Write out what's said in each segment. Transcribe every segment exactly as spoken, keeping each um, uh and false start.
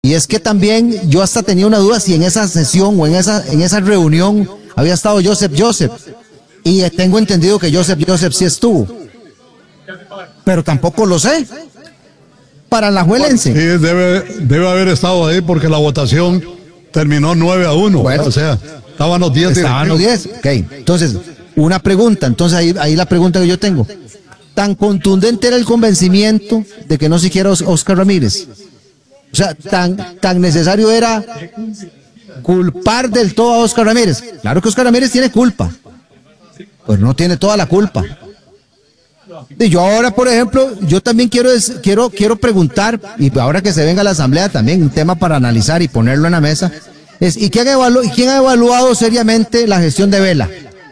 Y es que también yo hasta tenía una duda si en esa sesión o en esa, en esa reunión había estado Joseph Joseph. Y tengo entendido que Joseph Joseph sí estuvo. Pero tampoco lo sé. Para la Alajuelense. Sí, debe, debe haber estado ahí porque la votación terminó nueve a uno. Bueno, o sea, estaban los diez. Estaban los diez. Ok. Entonces, una pregunta. Entonces, ahí, ahí la pregunta que yo tengo. ¿Tan contundente era el convencimiento de que no siquiera Oscar Ramírez? O sea, tan, tan necesario era culpar del todo a Oscar Ramírez. Claro que Oscar Ramírez tiene culpa, pues no tiene toda la culpa. Y yo ahora, por ejemplo, yo también quiero, quiero, quiero preguntar, y ahora que se venga a la asamblea también, un tema para analizar y ponerlo en la mesa, es ¿y quién, evalu- y quién ha evaluado seriamente la gestión de Vela?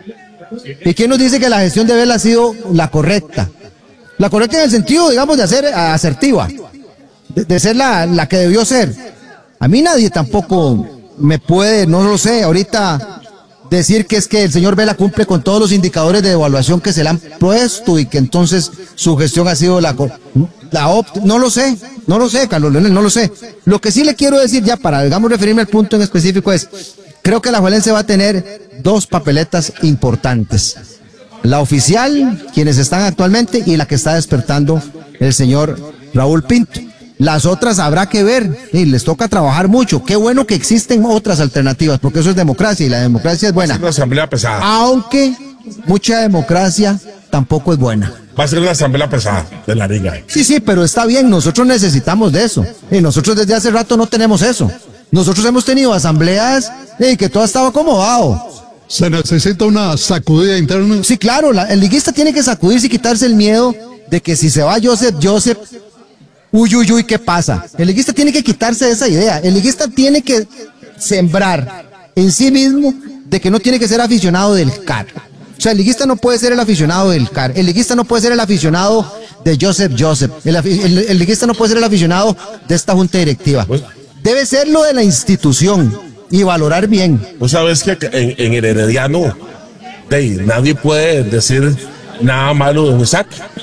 ¿Y quién nos dice que la gestión de Vela ha sido la correcta? La correcta en el sentido, digamos, de ser asertiva. De, de ser la, la que debió ser. A mí nadie tampoco me puede, no lo sé, ahorita decir que es que el señor Vela cumple con todos los indicadores de evaluación que se le han puesto y que entonces su gestión ha sido la, la opt, no lo sé, no lo sé, Carlos Leonel, no lo sé. Lo que sí le quiero decir ya para, digamos, referirme al punto en específico es, creo que la Alajuelense va a tener dos papeletas importantes. La oficial, quienes están actualmente, y la que está despertando el señor Raúl Pinto. Las otras habrá que ver, y les toca trabajar mucho. Qué bueno que existen otras alternativas, porque eso es democracia, y la democracia es buena. Va a ser una asamblea pesada. Aunque mucha democracia tampoco es buena. Va a ser una asamblea pesada de la liga. Sí, sí, pero está bien, nosotros necesitamos de eso. Y nosotros desde hace rato no tenemos eso. Nosotros hemos tenido asambleas y que todo estaba acomodado. ¿Se necesita una sacudida interna? Sí, claro, la, el liguista tiene que sacudirse y quitarse el miedo de que si se va Joseph Joseph, uy, uy, uy, ¿qué pasa? El liguista tiene que quitarse de esa idea. El liguista tiene que sembrar en sí mismo de que no tiene que ser aficionado del C A R. O sea, el liguista no puede ser el aficionado del C A R. El liguista no puede ser el aficionado de Joseph Joseph. El, el, el liguista no puede ser el aficionado de esta junta directiva. Debe ser lo de la institución y valorar bien. Vos sabés que en, en el Herediano hey, nadie puede decir nada malo de Don Isaac.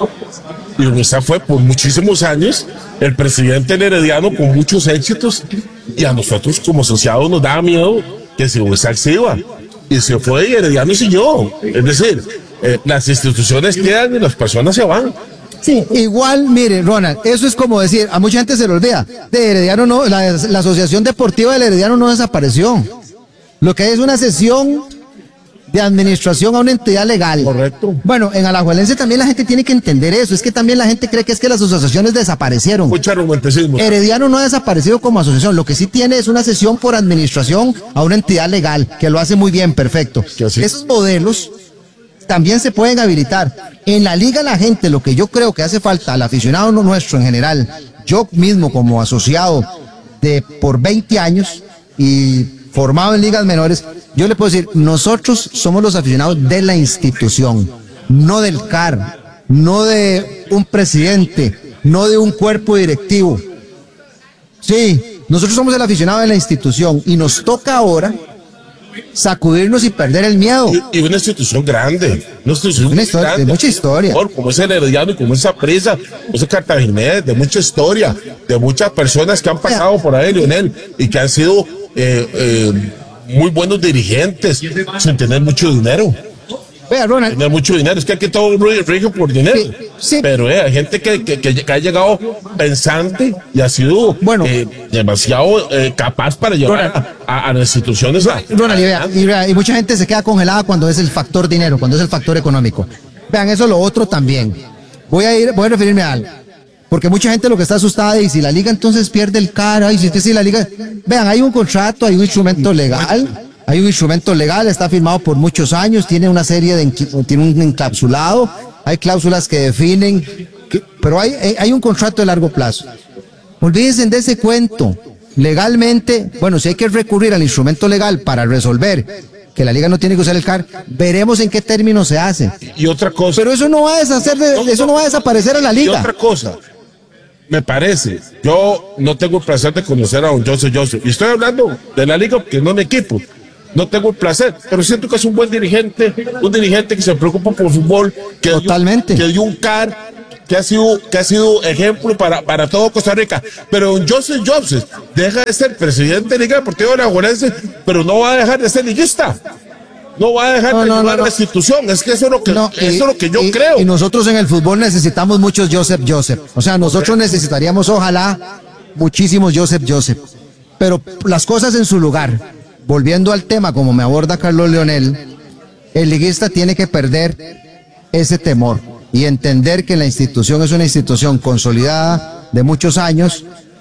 Y Don Isaac fue por muchísimos años el presidente del Herediano con muchos éxitos, y a nosotros como asociados nos daba miedo que si Don Isaac se iba, y se fue y Herediano siguió. Es decir, eh, las instituciones quedan y las personas se van. Sí, igual, mire, Ronald, eso es como decir, a mucha gente se le olvida, de Herediano no, la, la Asociación Deportiva del Herediano no desapareció. Lo que hay es una sesión de administración a una entidad legal. Correcto. Bueno, en Alajuelense también la gente tiene que entender eso, es que también la gente cree que es que las asociaciones desaparecieron. Mucho romanticismo. Herediano no ha desaparecido como asociación, lo que sí tiene es una sesión por administración a una entidad legal, que lo hace muy bien, perfecto. Esos modelos también se pueden habilitar. En la liga la gente, lo que yo creo que hace falta al aficionado nuestro en general, yo mismo como asociado de por veinte años y formado en ligas menores, yo le puedo decir, nosotros somos los aficionados de la institución, no del C A R, no de un presidente, no de un cuerpo directivo. Sí, nosotros somos el aficionado de la institución y nos toca ahora sacudirnos y perder el miedo. Y, y una institución grande, una institución una historia, grande, de mucha historia. Como es el Herediano y como esa prisa, ese cartaginés, de mucha historia, de muchas personas que han pasado por ahí, Leonel, y que han sido eh, eh, muy buenos dirigentes, sin tener mucho dinero. Vea, Ronald. Tener mucho dinero, es que aquí todo rige por dinero. Sí, sí. Pero eh, hay gente que, que, que ha llegado pensante y ha sido bueno, eh, demasiado eh, capaz para llevar a, a, a las instituciones. A, Ronald, y, vea, y, vea, y mucha gente se queda congelada cuando es el factor dinero, cuando es el factor económico. Vean, eso lo otro también. Voy a ir, voy a referirme a algo. Porque mucha gente lo que está asustada y si la liga entonces pierde el cara, y si, si la liga. Vean, hay un contrato, hay un instrumento legal. Hay un instrumento legal, está firmado por muchos años, tiene una serie de, tiene un encapsulado, hay cláusulas que definen, que, pero hay, hay un contrato de largo plazo. Olvídense de ese cuento. Legalmente, bueno, si hay que recurrir al instrumento legal para resolver que la liga no tiene que usar el C A R, veremos en qué términos se hace. Y otra cosa. Pero eso no va a deshacer, de, no, eso no va a desaparecer a la liga. Y otra cosa. Me parece, yo no tengo el placer de conocer a don Joseph Joseph, y estoy hablando de la liga porque no es mi equipo. No tengo el placer, pero siento que es un buen dirigente, un dirigente que se preocupa por fútbol, que totalmente dio, que dio un C A R que ha sido, que ha sido ejemplo para, para todo Costa Rica. Pero Joseph Joseph deja de ser presidente de Liga Deportiva Alajuelense, pero no va a dejar de ser liguista. No va a dejar No, de no, ayudar no, a la no. institución. Es que eso es lo que, No, y- eso es lo que yo y- creo. Y nosotros en el fútbol necesitamos muchos Joseph Joseph. O sea, nosotros necesitaríamos, ojalá, muchísimos Joseph Joseph. Pero las cosas en su lugar. Volviendo al tema, como me aborda Carlos Leonel, el liguista tiene que perder ese temor y entender que la institución es una institución consolidada de muchos años.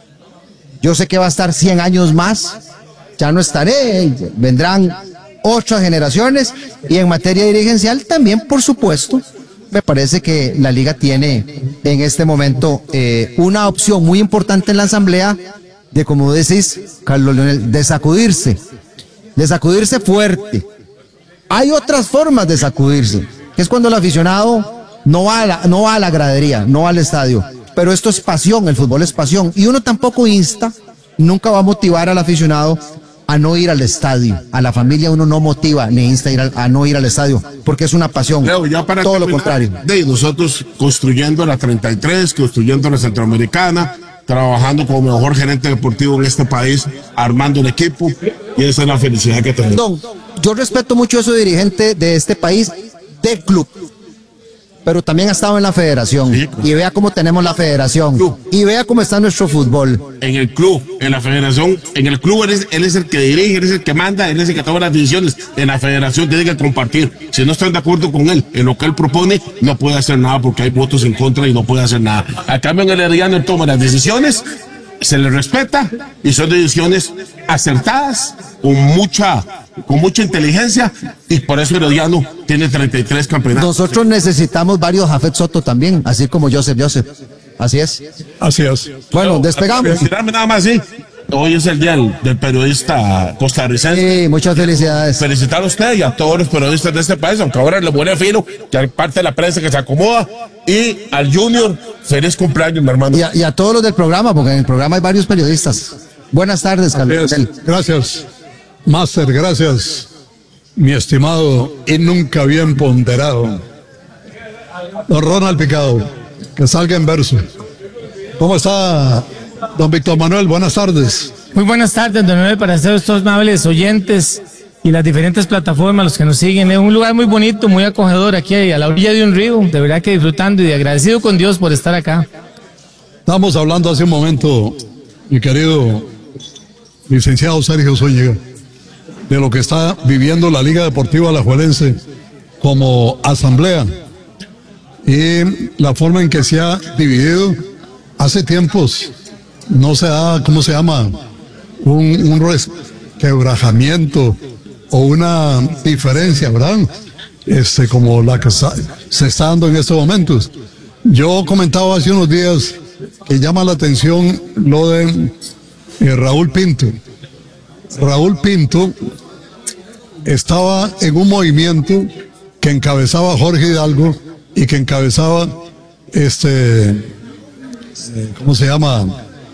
Yo sé que va a estar cien años más. Ya no estaré. Vendrán ocho generaciones, y en materia dirigencial también, por supuesto, me parece que la liga tiene en este momento eh, una opción muy importante en la asamblea de, como decís, Carlos Leonel, de sacudirse, de sacudirse fuerte. Hay otras formas de sacudirse, que es cuando el aficionado no va a la, no va a la gradería, no va al estadio, pero esto es pasión, el fútbol es pasión, y uno tampoco insta, nunca va a motivar al aficionado a no ir al estadio. A la familia uno no motiva ni insta a, ir al, a no ir al estadio, porque es una pasión. Leo, ya para todo lo terminar, contrario. De nosotros construyendo la treinta y tres, construyendo la Centroamericana, trabajando como mejor gerente deportivo en este país, armando un equipo, y esa es la felicidad que tenemos. Don, yo respeto mucho a ese dirigente de este país, del club, pero también ha estado en la federación. Sí. Y vea cómo tenemos la federación. Club. Y vea cómo está nuestro fútbol. En el club, en la federación, en el club él es, él es el que dirige, él es el que manda, él es el que toma las decisiones. En la federación tiene que compartir. Si no están de acuerdo con él en lo que él propone, no puede hacer nada porque hay votos en contra y no puede hacer nada. A cambio, en el Herediano él toma las decisiones, se le respeta y son decisiones acertadas, con mucha, con mucha inteligencia, y por eso Herediano tiene treinta y tres campeonatos. Nosotros necesitamos varios Jafet Soto también, así como Joseph Joseph. Así es. Así es. Bueno, despegamos. Felicitarme nada más, sí. Hoy es el día del, del periodista costarricense. Sí, muchas felicidades. Felicitar a usted y a todos los periodistas de este país, aunque ahora le pone filo, que hay parte de la prensa que se acomoda. Y al Junior, feliz cumpleaños, mi hermano. Y a, y a todos los del programa, porque en el programa hay varios periodistas. Buenas tardes, Carlos. Así es. Gracias, Máster, gracias, mi estimado y nunca bien ponderado don Ronald Picado, que salga en verso. ¿Cómo está, don Víctor Manuel? Buenas tardes. Muy buenas tardes, don Noel, para todos estos amables oyentes y las diferentes plataformas, los que nos siguen. Es un lugar muy bonito, muy acogedor aquí a la orilla de un río. De verdad que disfrutando y agradecido con Dios por estar acá. Estamos hablando hace un momento, mi querido licenciado Sergio Zúñiga, de lo que está viviendo la Liga Deportiva Alajuelense como asamblea y la forma en que se ha dividido. Hace tiempos no se da, ¿cómo se llama? Un, un resquebrajamiento o una diferencia, ¿verdad? Este, como la que está, se está dando en estos momentos. Yo comentaba hace unos días que llama la atención lo de eh, Raúl Pinto. Raúl Pinto estaba en un movimiento que encabezaba Jorge Hidalgo y que encabezaba este, eh, ¿cómo se llama?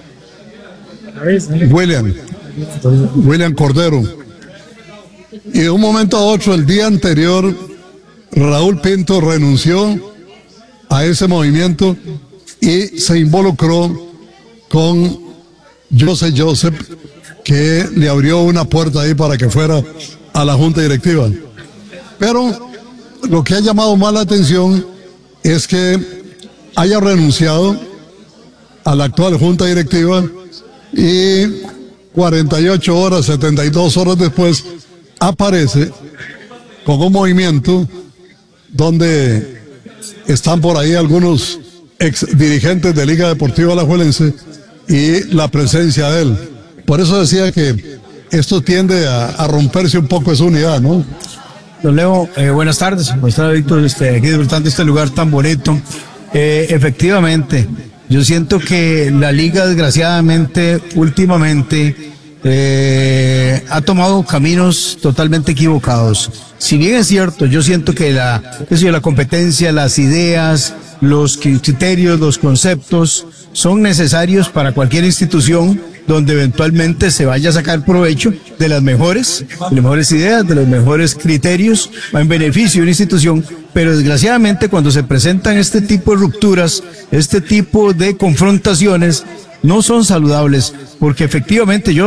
William, William Cordero. Y de un momento a otro, el día anterior, Raúl Pinto renunció a ese movimiento y se involucró con Joseph Joseph, que le abrió una puerta ahí para que fuera a la junta directiva. Pero lo que ha llamado más la atención es que haya renunciado a la actual junta directiva y cuarenta y ocho horas, setenta y dos horas después aparece con un movimiento donde están por ahí algunos ex dirigentes de Liga Deportiva Alajuelense y la presencia de él. Por eso decía que esto tiende a, a romperse un poco esa unidad, ¿no? Don Leo, eh, buenas tardes. ¿Cómo está, Víctor? Este, aquí disfrutando este lugar tan bonito. Eh, efectivamente, yo siento que la liga, desgraciadamente, últimamente, eh, ha tomado caminos totalmente equivocados. Si bien es cierto, yo siento que la, qué sé yo, la competencia, las ideas, los criterios, los conceptos son necesarios para cualquier institución donde eventualmente se vaya a sacar provecho de las mejores, de las mejores ideas, de los mejores criterios en beneficio de una institución, pero desgraciadamente cuando se presentan este tipo de rupturas, este tipo de confrontaciones, no son saludables, porque efectivamente yo